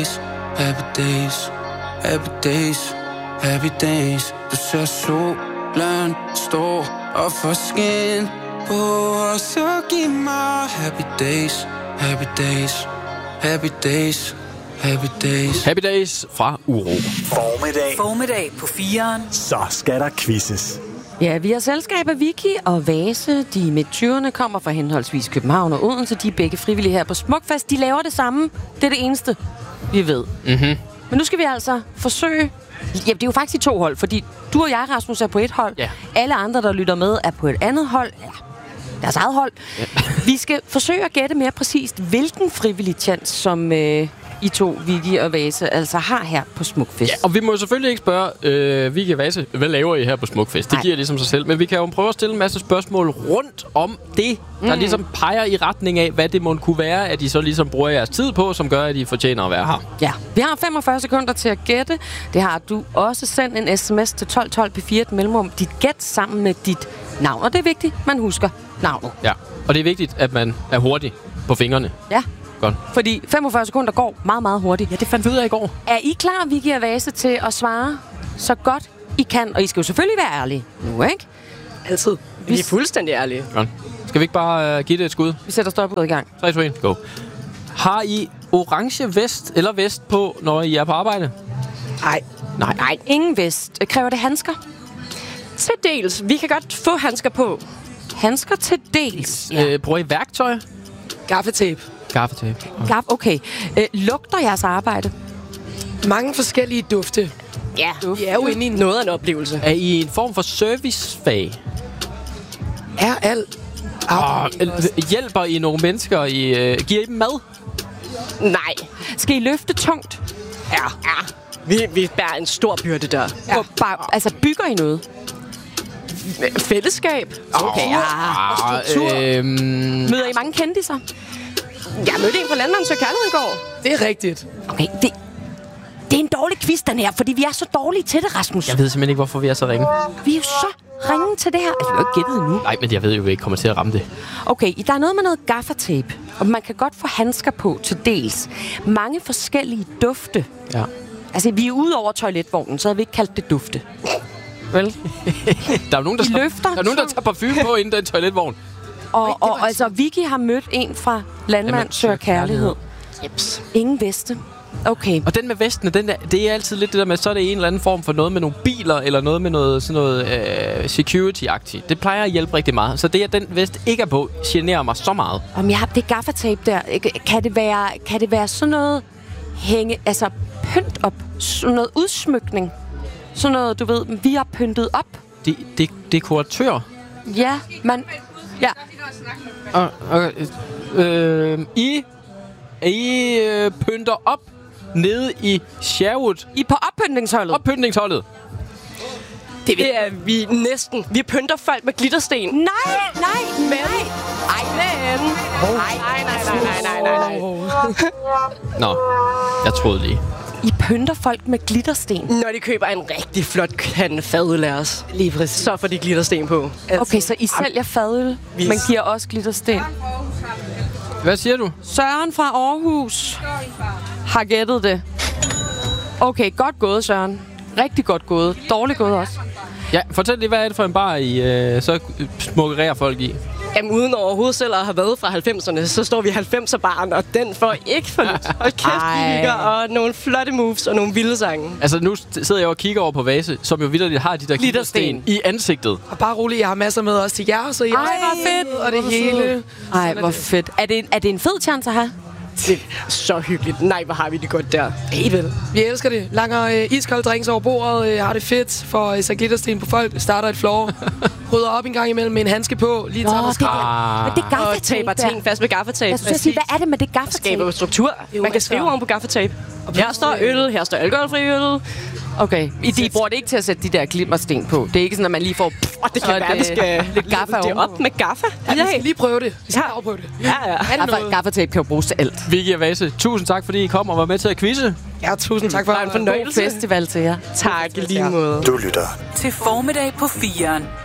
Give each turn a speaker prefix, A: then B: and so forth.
A: Happy days, happy days, happy days. Du ser solen stå og få skin på, og så giv mig happy days, happy days, happy days, happy days.
B: Happy days fra Uro.
C: Formiddag på 4'eren.
D: Så skal der quizzes.
E: Ja, vi har selskab af Vicky og Vase. De i midt-20'erne kommer fra henholdsvis København og Odense. De er begge frivillige her på Smukfest. De laver det samme. Det er det eneste, vi ved.
B: Mm-hmm.
E: Men nu skal vi altså forsøge... Ja, det er jo faktisk de to hold, fordi du og jeg, Rasmus, er på et hold.
B: Ja.
E: Alle andre, der lytter med, er på et andet hold. Ja, deres eget hold. Ja. Vi skal forsøge at gætte mere præcist, hvilken frivillig tjans, som I to, Vicky og Vase, altså har her på Smukfest.
B: Ja, og vi må jo selvfølgelig ikke spørge Vicky og Vase, hvad laver I her på Smukfest? Det giver ligesom sig selv. Men vi kan jo prøve at stille en masse spørgsmål rundt om det, der ligesom peger i retning af, hvad det må kunne være, at I så ligesom bruger jeres tid på, som gør, at I fortjener at være her.
E: Ja, vi har 45 sekunder til at gætte. Det har du også sendt en sms til 1212 P4 et mellemrum. Dit gæt sammen med dit navn. Og det er vigtigt, man husker navnet.
B: Ja, og det er vigtigt, at man er hurtig på fingrene.
E: Ja.
B: Godt.
E: Fordi 45 sekunder går meget, meget hurtigt.
B: Ja, det fandt vi ud af i går.
E: Er I klar, Vicky og Vase, til at svare så godt I kan? Og I skal jo selvfølgelig være ærlige nu, ikke?
F: Altid. Vi er fuldstændig ærlige.
B: Godt. Skal vi ikke bare give det et skud?
E: Vi sætter stoppet i gang.
B: 3, 2, 1, go. Har I orange vest eller vest på, når I er på arbejde?
E: Nej, ingen vest. Kræver det handsker?
F: Til dels. Vi kan godt få handsker på.
E: Handsker til dels. Ja.
B: Bruger I værktøj?
G: Gaffetape.
B: Gaffetape.
E: Okay. Lugter jeres arbejde?
G: Mange forskellige dufte.
F: Ja,
G: Vi er jo inde i
F: noget af en oplevelse.
B: Er I en form for servicefag?
G: Er alt.
B: Hjælper I nogle mennesker? Giver I dem mad?
F: Nej.
E: Skal I løfte tungt?
F: Ja. Vi bærer en stor byrde der.
E: Ja. Altså, bygger I noget?
F: Fællesskab.
E: Okay, Møder I mange kendiser?
F: Jeg mødte en fra Landmand Søger Kærlighed i går.
G: Det er rigtigt.
E: Okay, det er en dårlig quiz, den her, fordi vi er så dårlige til det, Rasmus.
B: Jeg ved simpelthen ikke, hvorfor vi er så ringe.
E: Vi er jo så ringe til det her. Altså, vi har jo ikke gættet endnu.
B: Nej, men jeg ved jo, at vi ikke kommer til at ramme det.
E: Okay, der er noget med noget gaffatape, og man kan godt få handsker på til dels. Mange forskellige dufte.
B: Ja.
E: Altså, vi er ude over toiletvognen, så havde vi ikke kaldt det dufte. Vel?
B: Der er nogen, der tager parfume på inden den toiletvogn.
E: Og altså, Vicky har mødt en fra Landmand Søger Kærlighed.
F: Jeps.
E: Ingen veste. Okay.
B: Og den med vestene, det er altid lidt det der med, så er det en eller anden form for noget med nogle biler, eller noget med noget, sådan noget security-agtigt. Det plejer at hjælpe rigtig meget. Så det, at den vest ikke er på, generer mig så meget.
E: Om jeg har det gaffatape der, kan det være sådan noget pynt op, sådan noget udsmykning? Sådan noget, du ved, vi har pyntet op.
B: Dekoratør?
E: Ja, man... Ja.
B: I pynter op nede i Sherwood.
E: I er på oppyntningsholdet.
B: Oppyntningsholdet.
F: Det er vi næsten. Vi pynter folk med glittersten.
E: Nej.
B: Nå, jeg troede lige.
E: I pynter folk med glittersten.
F: Når de køber en rigtig flot kande fadøl af os. Lige præcis. Så får de glittersten på.
E: Okay, så I sælger fadøl, men giver også glittersten.
B: Hvad siger du?
E: Søren fra Aarhus har gættet det. Okay, godt gået, Søren. Rigtig godt gået. Dårligt gået også.
B: Ja, fortæl lige, hvad er det for en bar, I så smukkerer folk i?
F: Jamen, uden overhovedet selv at have været fra 90'erne, så står vi 90'er-baren, og den får ikke for lidt. Hold kæft, kigger, og nogle flotte moves og nogle vilde sange.
B: Altså, nu sidder jeg og kigger over på Vase, som jo vitterligt har de der glittersten i ansigtet.
G: Og bare roligt, jeg har masser med også til jer, så jeg
E: hvor fedt.
G: Og det hele.
E: Ej, hvor fedt. Er det en fed chance at have?
F: Det er så hyggeligt. Nej, hvor har vi det godt der.
G: Helt vel. Vi elsker det. Langer iskold drinks over bordet, har det fedt, får så glittersten på folk, starter et floor, rydder op en gang imellem med en handske på, lige tager
E: Men det gaffatape
F: og taber ting fast med gaffatape.
E: Jeg synes, hvad er det med det gaffatape?
F: Skaber jo struktur. Man kan skrive oven på gaffatape. Her står øl, her står alkoholfri øl.
E: Okay, I bruger det ikke til at sætte de der glimmersten på. Det er ikke sådan, at man lige får...
F: det kan være, vi skal
E: lidt gaffa
F: det op med gaffa.
G: Ja, vi skal lige prøve det. Vi skal afprøve det.
F: Ja.
E: Gaffatape kan jo bruges til alt.
B: Vicky og Vase, tusind tak, fordi I kom og var med til at quizze.
G: Ja, tusind tak for
F: en fornøjelse.
E: God festival til jer.
F: Tak, lige måde.
D: Du lytter
C: til Formiddag på 4'eren.